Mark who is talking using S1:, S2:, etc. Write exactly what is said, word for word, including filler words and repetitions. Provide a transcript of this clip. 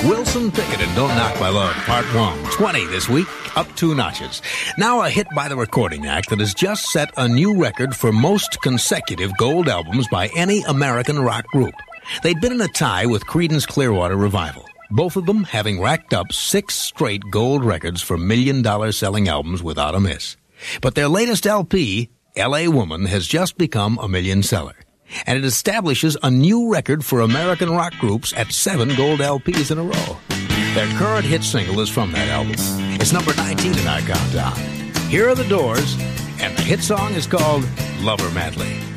S1: Wilson Pickett and Don't Knock My Love, Part one. twenty this week, up two notches. Now a hit by the Recording Act that has just set a new record for most consecutive gold albums by any American rock group. They'd been in a tie with Creedence Clearwater Revival, both of them having racked up six straight gold records for million-dollar selling albums without a miss. But their latest L P, L A Woman, has just become a million seller. And it establishes a new record for American rock groups at seven gold L Ps in a row. Their current hit single is from that album. It's number nineteen in our countdown. Here are the Doors, and the hit song is called Lover Madly.